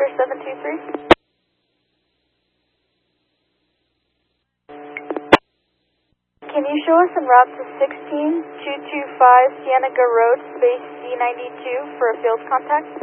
Vector 723. Can you show us en route to 16225 Cienega Road, space C92 for a field contact?